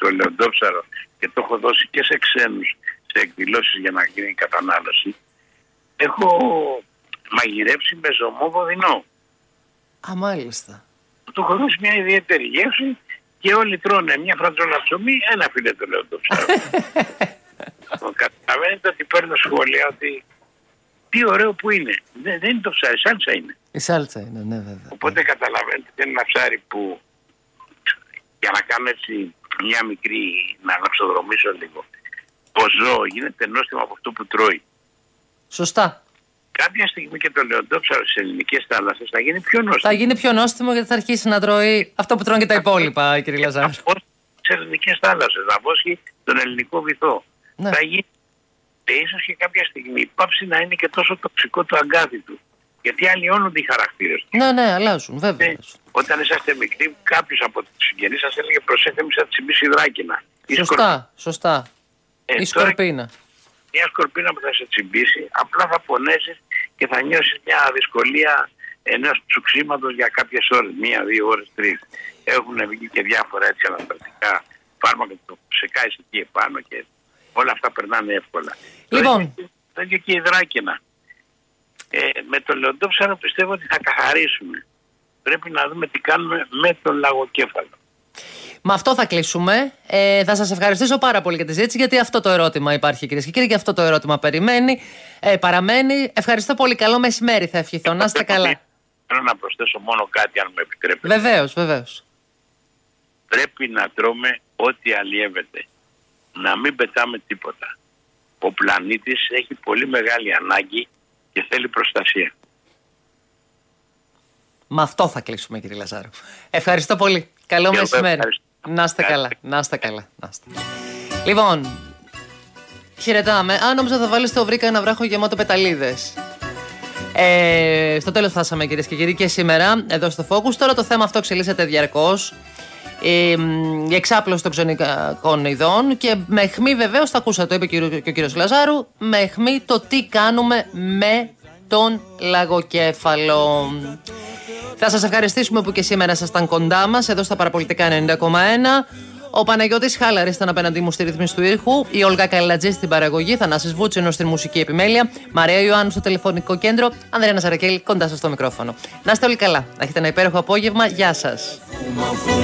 το λεοντόψαρο και το έχω δώσει και σε ξένους σε εκδηλώσεις για να γίνει η κατανάλωση, έχω μαγειρέψει με ζωμό βοδινό. Α, μάλιστα. Το έχω δώσει μια ιδιαίτερη γεύση και όλοι τρώνε μια φρατζόλα ψωμί, ένα φιλέτο λεοντόψαρο. Καταλαβαίνετε ότι παίρνω σχόλια ότι τι ωραίο που είναι. Δεν είναι το ψάρι, σάλτσα είναι. Η σάλτσα είναι, ναι, βέβαια. Οπότε καταλαβαίνετε, δεν είναι ένα ψάρι που για να κάνω έτσι μια μικρή, να αναψοδρομήσω λίγο. Το ζώο γίνεται νόστιμο από αυτό που τρώει. Σωστά. Κάποια στιγμή και το λεοντόψαρο στις ελληνικές θάλασσες θα γίνει πιο νόστιμο. Θα γίνει πιο νόστιμο γιατί θα αρχίσει να τρώει αυτό που τρώνε και τα υπόλοιπα, κύριε Λαζάρου. Θα βόσχει στις ελληνικές θάλασσες, θα βόσχει τον ελληνικό βυθό. Ναι. Θα γίνει. Και ίσως και κάποια στιγμή πάψει να είναι και τόσο τοξικό το αγκάθι του. Γιατί αλλοιώνονται οι χαρακτήρες του. Ναι, ναι, αλλάζουν, βέβαια. Όταν είσαστε μικροί, κάποιος από τους συγγενείς σας έλεγε προσέξτε μη θα τσιμπήσει δράκινα. Σωστά, σωστά. Η σκορπίνα. Μια σκορπίνα που θα σε τσιμπήσει, απλά θα πονέσεις και θα νιώσεις μια δυσκολία ενός τσουξίματος για κάποιες ώρες, 1-2 ώρες, 3. Έχουν βγει και διάφορα έτσι αναστατικά φάρμακα που το ψεκάεις εκεί επάνω και όλα αυτά περνάνε εύκολα. Λοιπόν. Το ίδιο και η δράκινα. Με το λεοντόψαρο πιστεύω ότι θα καθαρίσουμε. Πρέπει να δούμε τι κάνουμε με τον λαγοκέφαλο. Με αυτό θα κλείσουμε. Θα σας ευχαριστήσω πάρα πολύ για τη συζήτηση, γιατί αυτό το ερώτημα υπάρχει, κυρίες και κύριοι, και αυτό το ερώτημα παραμένει. Ευχαριστώ πολύ. Καλό μεσημέρι θα ευχηθώ. Να είστε καλά. Θέλω να προσθέσω μόνο κάτι, αν μου επιτρέπετε. Βεβαίως, βεβαίως. Πρέπει να τρώμε ό,τι αλλιεύεται. Να μην πετάμε τίποτα. Ο πλανήτης έχει πολύ μεγάλη ανάγκη και θέλει προστασία. Με αυτό θα κλείσουμε, κύριε Λαζάρου. Ευχαριστώ πολύ. Καλό μεσημέρι. Να είστε καλά. Να είστε καλά. Λοιπόν, χαιρετάμε. Νόμιζα θα βάλεις το βρήκα ένα βράχο γεμάτο πεταλίδες. Στο τέλος φτάσαμε, κυρίες και κύριοι, και σήμερα εδώ στο Focus. Τώρα το θέμα αυτό εξελίσσεται διαρκώς. Η εξάπλωση των ξενικών ειδών και με αιχμή, βεβαίως, θα ακούσατε, το είπε και ο κύριος Λαζάρου, με αιχμή το τι κάνουμε με τον λαγοκέφαλο. Θα σας ευχαριστήσουμε που και σήμερα ήσασταν κοντά μας εδώ στα Παραπολιτικά 90,1. Ο Παναγιώτης Χάλαρης ήταν απέναντί μου στη ρύθμιση του ήχου, η Όλγα Καλατζή στην παραγωγή, Θανάσης Βούτσινος στην μουσική επιμέλεια, Μαρία Ιωάννου στο τηλεφωνικό κέντρο, Ανδρέα Ναζαρακέλη κοντά σας στο μικρόφωνο. Να είστε όλοι καλά, να έχετε ένα υπέροχο απόγευμα. Γεια σας.